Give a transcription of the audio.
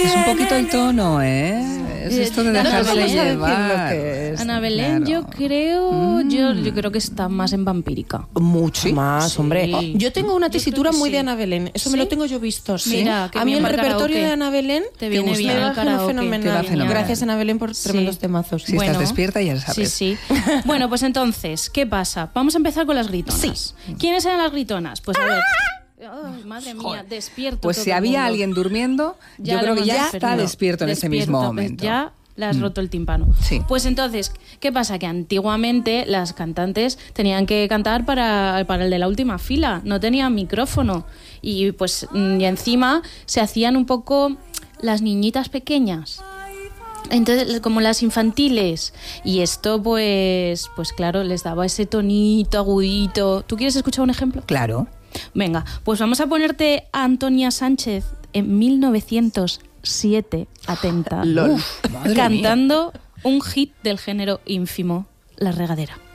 es un poquito el tono, Es esto de dejarse llevar. Ana Belén, claro. yo creo que está más en vampírica. Mucho más, Sí. hombre. Yo tengo una tesitura muy sí. de Ana Belén. Eso me lo tengo yo visto. Sí. Mira, a mí el repertorio de Ana Belén te viene bien me va al karaoke. fenomenal. Gracias, Ana Belén, por tremendos temazos. Si estás despierta, ya lo sabes. Sí. Bueno, pues entonces, ¿qué pasa? Vamos a empezar con las gritonas. Sí. ¿Quiénes eran las gritonas? Pues a ver... Oh, madre mía, despierto. Pues si había alguien durmiendo, yo creo que ya está despierto en ese mismo momento. Ya le has roto el tímpano. Sí. Pues entonces, ¿qué pasa? Que antiguamente las cantantes tenían que cantar para el de la última fila, no tenían micrófono. Y pues y encima se hacían un poco las niñitas pequeñas. Entonces, como las infantiles. Y esto, pues claro, les daba ese tonito agudito. ¿Tú quieres escuchar un ejemplo? Claro. Venga, pues vamos a ponerte a Antonia Sánchez en 1907, atenta, LOL. cantando un hit del género ínfimo, La Regadera.